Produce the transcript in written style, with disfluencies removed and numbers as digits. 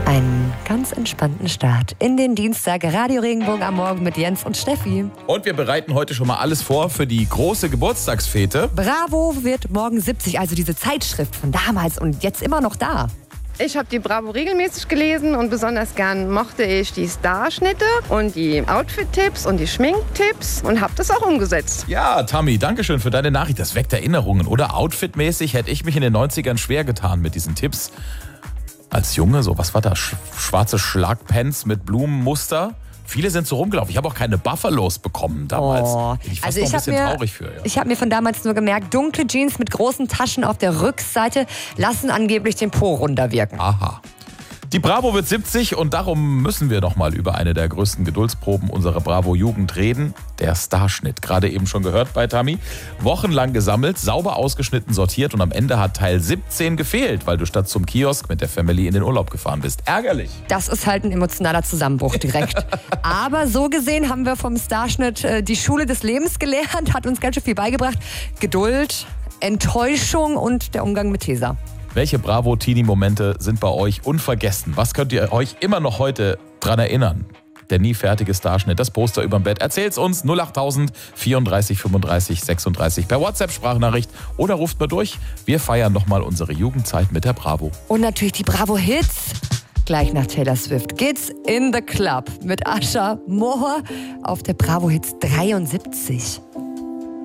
Einen ganz entspannten Start in den Dienstag. Radio Regenbogen am Morgen mit Jens und Steffi. Und wir bereiten heute schon mal alles vor für die große Geburtstagsfete. Bravo wird morgen 70, also diese Zeitschrift von damals und jetzt immer noch da. Ich habe die Bravo regelmäßig gelesen und besonders gern mochte ich die Starschnitte und die Outfit-Tipps und die Schminktipps und habe das auch umgesetzt. Ja, Tammy, danke schön für deine Nachricht. Das weckt Erinnerungen. Oder outfitmäßig hätte ich mich in den 90ern schwer getan mit diesen Tipps. Als Junge, so, was war das? Schwarze Schlagpants mit Blumenmuster. Viele sind so rumgelaufen. Ich habe auch keine Buffalos bekommen damals. Bin ich fast noch ein bisschen traurig für. Ja. Ich habe mir von damals nur gemerkt, dunkle Jeans mit großen Taschen auf der Rückseite lassen angeblich den Po runterwirken. Aha. Die Bravo wird 70 und darum müssen wir noch mal über eine der größten Geduldsproben unserer Bravo-Jugend reden. Der Starschnitt. Gerade eben schon gehört bei Tammy. Wochenlang gesammelt, sauber ausgeschnitten, sortiert und am Ende hat Teil 17 gefehlt, weil du statt zum Kiosk mit der Family in den Urlaub gefahren bist. Ärgerlich. Das ist halt ein emotionaler Zusammenbruch direkt. Aber so gesehen haben wir vom Starschnitt die Schule des Lebens gelernt, hat uns ganz schön viel beigebracht. Geduld, Enttäuschung und der Umgang mit Tesa. Welche Bravo-Teenie-Momente sind bei euch unvergessen? Was könnt ihr euch immer noch heute dran erinnern? Der nie fertige Starschnitt, das Poster überm Bett. Erzählt's uns 08000 34 35 36 per WhatsApp-Sprachnachricht oder ruft mal durch. Wir feiern nochmal unsere Jugendzeit mit der Bravo. Und natürlich die Bravo-Hits. Gleich nach Taylor Swift geht's in the Club mit Asha Moore auf der Bravo-Hits 73.